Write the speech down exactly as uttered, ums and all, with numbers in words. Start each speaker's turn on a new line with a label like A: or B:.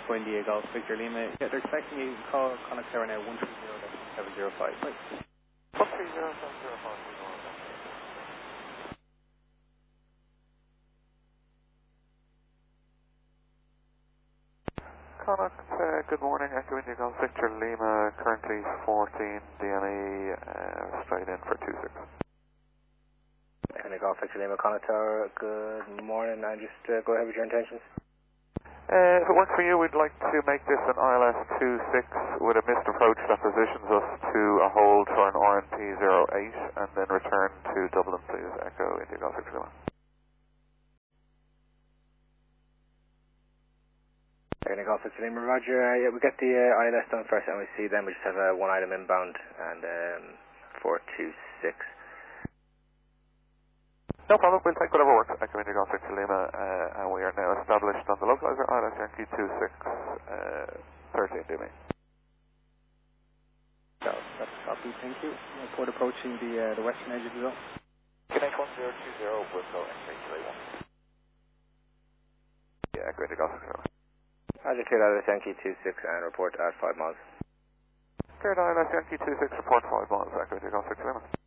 A: Echo India Golf Victor Lima. Yeah, they're expecting you to call Connacht Tower now one three zero seven zero five.
B: one three zero seven zero five. Connacht, uh, good morning. Echo India Golf Victor Lima, currently fourteen D M E, uh, straight in for two six.
C: Echo India Golf Victor Lima, Connacht Tower, good morning. And just uh, go ahead with your intentions.
B: Uh, if it works for you, we'd like to make this an I L S two six with a missed approach that positions us to a hold for an R N P zero eight and then return to Dublin, please. Echo India Golf Victor Lima.
C: Echo India Golf Victor Lima, Roger. Uh, yeah, we get the uh, I L S done first, and we see then we just have uh, one item inbound and um, four two six.
B: No problem, we'll take whatever works. Echo India Golf Victor Lima, uh, and we are now established on the localizer I L S Yankee two six, uh, thirteen D M E.
A: So, that's copy, thank you. Report approaching the uh, the western edge of the zone.
B: Connect one zero two zero, Wilco X three three one. Yeah, Echo India Golf Victor Lima.
C: Roger, clear out of Yankee two six and report at five miles.
B: Cleared I L S Yankee two six, report five miles, Echo India Golf Victor Lima.